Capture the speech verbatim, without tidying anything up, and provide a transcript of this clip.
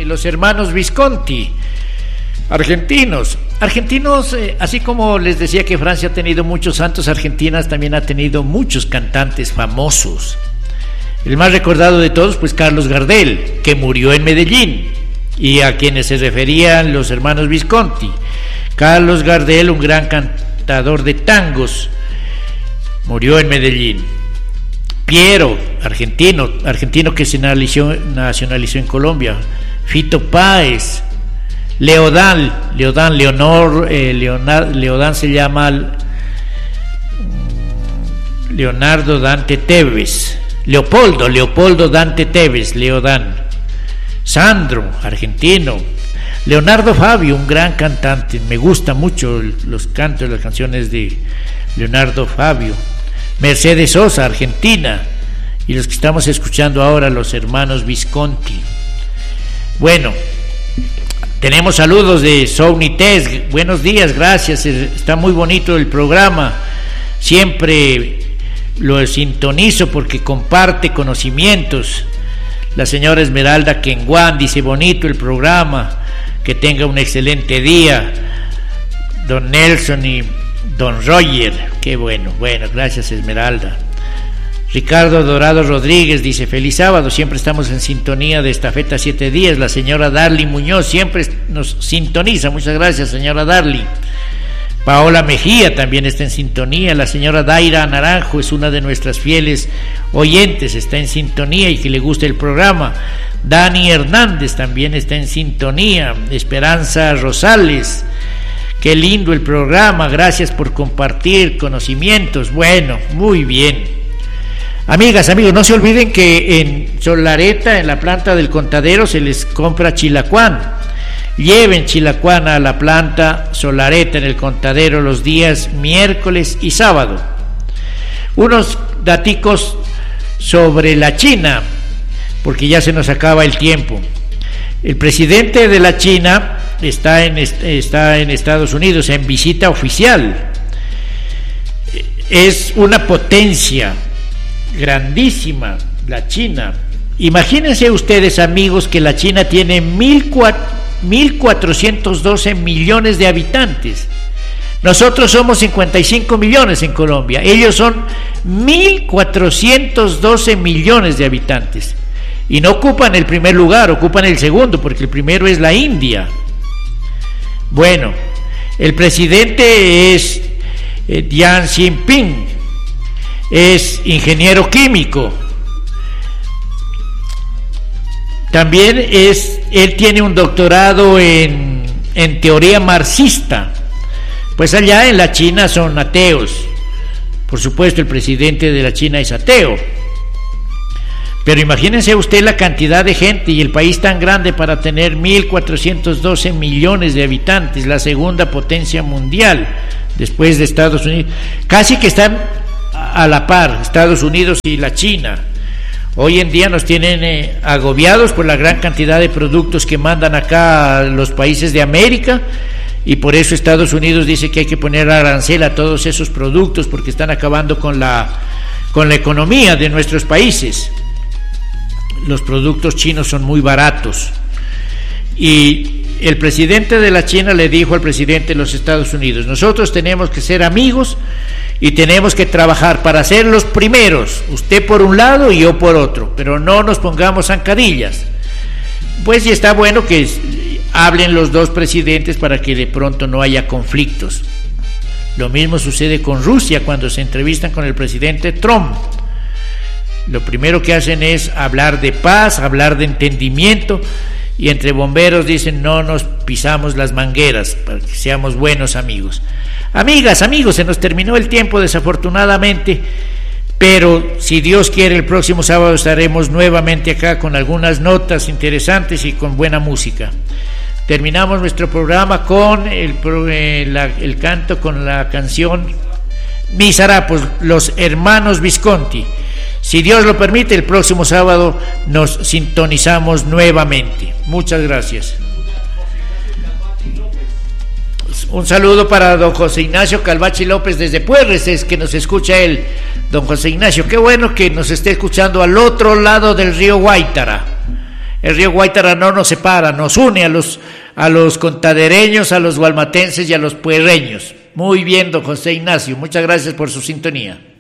eh, los hermanos Visconti, argentinos. Argentinos, eh, así como les decía que Francia ha tenido muchos santos, Argentina también ha tenido muchos cantantes famosos. El más recordado de todos, pues Carlos Gardel, que murió en Medellín, y a quienes se referían los hermanos Visconti. Carlos Gardel, un gran cantador de tangos, murió en Medellín. Piero, argentino, argentino que se nacionalizó, nacionalizó en Colombia. Fito Páez, Leodán, Leodán, Leonor, eh, Leonard, Leodán se llama Leonardo Dante Tevez, Leopoldo, Leopoldo Dante Tevez, Leodán. Sandro, argentino. Leonardo Fabio, un gran cantante, me gusta mucho los cantos, las canciones de Leonardo Fabio. Mercedes Sosa, argentina, y los que estamos escuchando ahora, los hermanos Visconti. Bueno, tenemos saludos de Sony Tess, buenos días, gracias, está muy bonito el programa, siempre lo sintonizo porque comparte conocimientos. La señora Esmeralda Kenguán dice, bonito el programa, que tenga un excelente día. Don Nelson y Don Roger, qué bueno, bueno, gracias Esmeralda. Ricardo Dorado Rodríguez dice, feliz sábado, siempre estamos en sintonía de Estafeta Siete Días. La señora Darly Muñoz siempre nos sintoniza, muchas gracias señora Darly. Paola Mejía también está en sintonía. La señora Daira Naranjo es una de nuestras fieles oyentes, está en sintonía y que le gusta el programa. Dani Hernández también está en sintonía. Esperanza Rosales, qué lindo el programa, gracias por compartir conocimientos. Bueno, muy bien. Amigas, amigos, no se olviden que en Solareta, en la planta del Contadero, se les compra chilacuán. Lleven chilacuán a la planta Solareta en el Contadero los días miércoles y sábado. Unos daticos sobre la China, porque ya se nos acaba el tiempo. El presidente de la China está en, está en Estados Unidos en visita oficial. Es una potencia grandísima la China. Imagínense ustedes, amigos, que la China tiene mil cuatrocientos doce millones de habitantes. Nosotros somos cincuenta y cinco millones en Colombia. Ellos son mil cuatrocientos doce millones de habitantes. Y no ocupan el primer lugar, ocupan el segundo, porque el primero es la India. Bueno, el presidente es eh, Jiang Jinping, es ingeniero químico. También es, él tiene un doctorado en, en teoría marxista. Pues allá en la China son ateos. Por supuesto, el presidente de la China es ateo. Pero imagínense usted la cantidad de gente y el país tan grande para tener mil cuatrocientos doce millones de habitantes, la segunda potencia mundial después de Estados Unidos. Casi que están a la par, Estados Unidos y la China. Hoy en día nos tienen eh, agobiados por la gran cantidad de productos que mandan acá a los países de América, y por eso Estados Unidos dice que hay que poner arancel a todos esos productos porque están acabando con la, con la economía de nuestros países. Los productos chinos son muy baratos. Y el presidente de la China le dijo al presidente de los Estados Unidos, nosotros tenemos que ser amigos y tenemos que trabajar para ser los primeros, usted por un lado y yo por otro, pero no nos pongamos zancadillas. Pues ya está bueno que hablen los dos presidentes para que de pronto no haya conflictos. Lo mismo sucede con Rusia cuando se entrevistan con el presidente Trump. Lo primero que hacen es hablar de paz, hablar de entendimiento, y entre bomberos dicen no nos pisamos las mangueras para que seamos buenos amigos. Amigas, amigos, se nos terminó el tiempo desafortunadamente, pero si Dios quiere el próximo sábado estaremos nuevamente acá con algunas notas interesantes y con buena música. Terminamos nuestro programa con el, eh, la, el canto, con la canción Mis Harapos, los hermanos Visconti. Si Dios lo permite, el próximo sábado nos sintonizamos nuevamente. Muchas gracias. Un saludo para don José Ignacio Calvachi López desde Puerres, es que nos escucha él. Don José Ignacio, qué bueno que nos esté escuchando al otro lado del río Guaitara, El río Guaitara no nos separa, nos une a los, a los contadereños, a los gualmatenses y a los puerreños. Muy bien, don José Ignacio, muchas gracias por su sintonía.